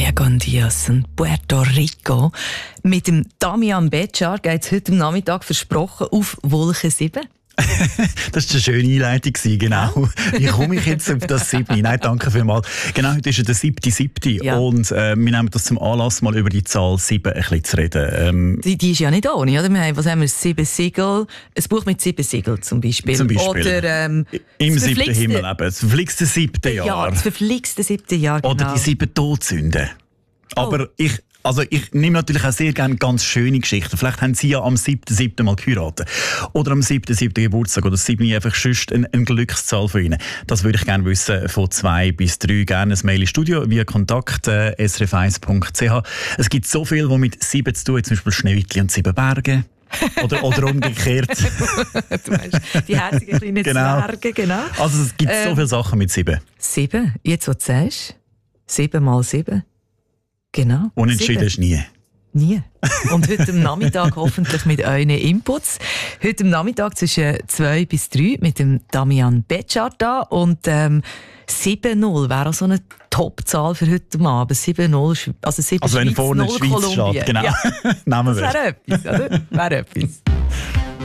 Con Dios und Puerto Rico. Mit dem Damian Béchar geht es heute Nachmittag versprochen auf Wolke 7. Das war eine schöne Einleitung, genau. Wie komme ich jetzt auf das 7? Nein, danke vielmals. Genau, heute ist ja der 7.7. Ja. Und wir nehmen das zum Anlass, mal über die Zahl 7 ein bisschen zu reden. Die ist ja nicht ohne, oder? Was haben wir? 7 Siegel. Ein Buch mit 7 Siegeln zum Beispiel. Oder im 7. Himmel eben. Das verflixte 7. Jahr. Ja, das verflixte 7. Jahr, genau. Oder die 7 Todsünden. Aber ich nehme natürlich auch sehr gerne ganz schöne Geschichten. Vielleicht haben Sie ja am 7.7. mal geheiratet. Oder am 7.7. Geburtstag. Oder 7 einfach sonst eine Glückszahl für Ihnen. Das würde ich gerne wissen. Von 2 bis 3. Gerne ein Mail ins Studio via Kontakt srf1.ch. Es gibt so viel, was mit 7 zu tun hat. Zum Beispiel Schneewittli und 7 Berge. Oder umgekehrt. Du meinst die herzigen kleinen Zwerge, genau. Also es gibt so viele Sachen mit 7. 7? Jetzt, was du sagst? 7 mal 7. Genau. Unentschieden ist nie. Nie. Und heute am Nachmittag hoffentlich mit euren Inputs. Heute am Nachmittag zwischen 2 bis 3 mit dem Damian Béchar da. Und 7-0 wäre auch so eine Top-Zahl für heute Abend. 7-0, also 7 Also wenn Schweiz, vorne 0 die Schweiz Kolumbien. steht, genau. Ja. Nehmen wir. Das wäre etwas, oder? Wäre etwas.